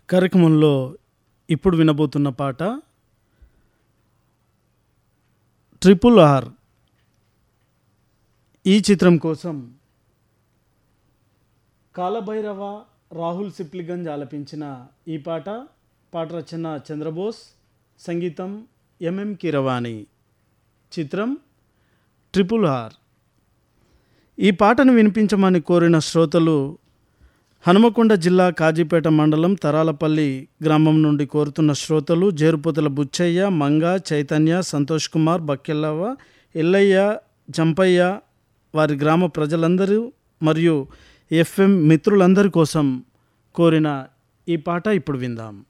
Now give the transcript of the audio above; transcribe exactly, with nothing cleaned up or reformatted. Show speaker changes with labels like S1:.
S1: కార్యక్రమంలో ఇప్పుడు వినబోతున్న పాట ట్రిపుల్ ఆర్. ఈ చిత్రం కోసం కాలభైరవ, రాహుల్ సిప్లిగంజ్ ఆలపించిన ఈ పాట. పాట రచన చంద్రబోస్, సంగీతం ఎంఎం కీరవాణి. చిత్రం ట్రిపుల్ ఆర్. ఈ పాటను వినిపించమని కోరిన శ్రోతలు హనుమకొండ జిల్లా కాజీపేట మండలం తరాలపల్లి గ్రామం నుండి కోరుతున్న శ్రోతలు జేరుపోతుల బుచ్చయ్య, మంగ, చైతన్య, సంతోష్ కుమార్, బక్కెల్లవ్వ, ఎల్లయ్య, జంపయ్య, వారి గ్రామ ప్రజలందరూ మరియు ఎఫ్ఎం మిత్రులందరి కోసం కోరిన ఈ పాట ఇప్పుడు విందాం.